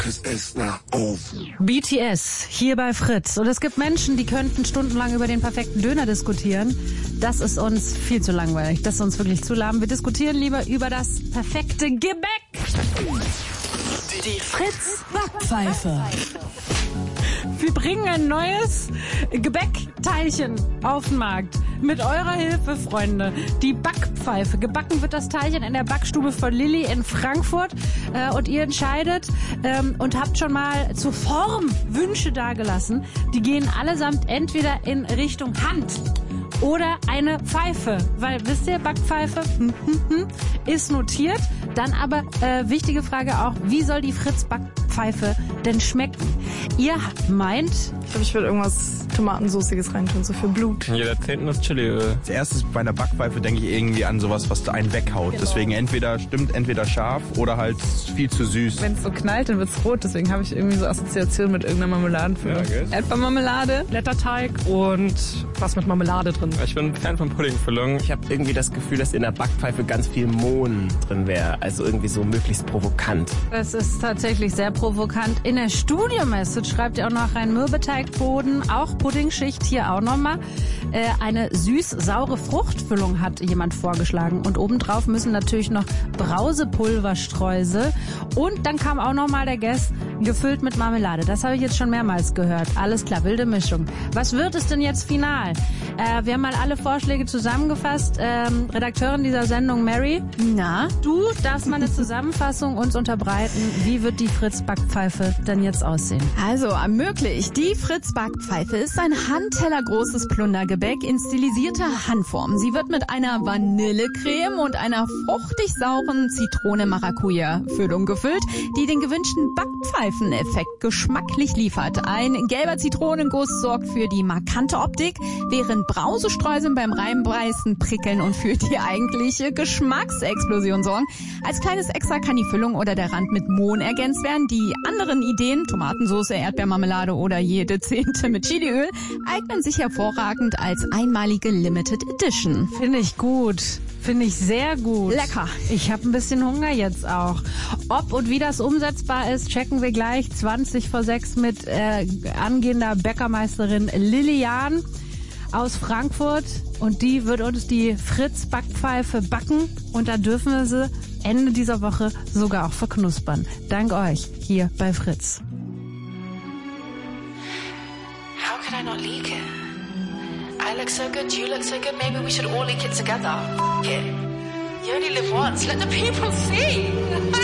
BTS, hier bei Fritz. Und es gibt Menschen, die könnten stundenlang über den perfekten Döner diskutieren. Das ist uns viel zu langweilig. Das ist uns wirklich zu lahm. Wir diskutieren lieber über das perfekte Gebäck. Die Fritz Backpfeife. Wir bringen ein neues Gebäckteilchen auf den Markt. Mit eurer Hilfe, Freunde. Die Backpfeife. Gebacken wird das Teilchen in der Backstube von Lilly in Frankfurt. Und ihr entscheidet und habt schon mal zur Form Wünsche dagelassen. Die gehen allesamt entweder in Richtung Hand oder eine Pfeife. Weil, wisst ihr, Backpfeife ist notiert. Dann aber wichtige Frage auch, wie soll die Fritz-Backpfeife denn schmecken? Ihr meint... Ich glaube, ich würde irgendwas Tomatensoßiges reintun, so für Blut. Jeder 10. das Chiliöl. Als erstes bei einer Backpfeife denke ich irgendwie an sowas, was einen weghaut. Genau. Deswegen entweder scharf oder halt viel zu süß. Wenn es so knallt, dann wird's rot. Deswegen habe ich irgendwie so Assoziationen mit irgendeiner Marmeladenfüllung. Ja, Erdbeermarmelade, Blätterteig und was mit Marmelade drin. Ich bin Fan von Puddingfüllung. Ich habe irgendwie das Gefühl, dass in der Backpfeife ganz viel Mohn drin wäre. Also irgendwie so möglichst provokant. Es ist tatsächlich sehr provokant. In der Studio-Message schreibt ihr auch noch rein Mürbeteigboden, auch Puddingschicht hier auch nochmal. Eine süß-saure Fruchtfüllung hat jemand vorgeschlagen. Und obendrauf müssen natürlich noch Brausepulverstreusel. Und dann kam auch nochmal der Guess, gefüllt mit Marmelade. Das habe ich jetzt schon mehrmals gehört. Alles klar, wilde Mischung. Was wird es denn jetzt final? Wir haben mal alle Vorschläge zusammengefasst. Redakteurin dieser Sendung, Mary. Na? Du darfst mal eine Zusammenfassung uns unterbreiten. Wie wird die Fritz-Backpfeife denn jetzt aussehen? Also, möglich. Die Fritz-Backpfeife ist ein handtellergroßes Plundergebäck in stilisierter Handform. Sie wird mit einer Vanillecreme und einer fruchtig-sauren Zitrone-Maracuja-Füllung gefüllt, die den gewünschten Backpfeifeneffekt geschmacklich liefert. Ein gelber Zitronenguss sorgt für die markante Optik, während Brausestreuseln beim Reinbeißen prickeln und für die eigentliche Geschmacksexplosion sorgen. Als kleines Extra kann die Füllung oder der Rand mit Mohn ergänzt werden. Die anderen Ideen, Tomatensauce, Erdbeermarmelade oder jede 10. mit Chiliöl, eignen sich hervorragend als einmalige Limited Edition. Finde ich gut. Finde ich sehr gut. Lecker. Ich habe ein bisschen Hunger jetzt auch. Ob und wie das umsetzbar ist, checken wir gleich 20:06 mit angehender Bäckermeisterin Lilian aus Frankfurt. Und die wird uns die Fritz-Backpfeife backen. Und da dürfen wir sie Ende dieser Woche sogar auch verknuspern. Dank euch hier bei Fritz. How could I not leak it? I look so good, you look so good, maybe we should all leak it together. Yeah. You only live once, let the people see.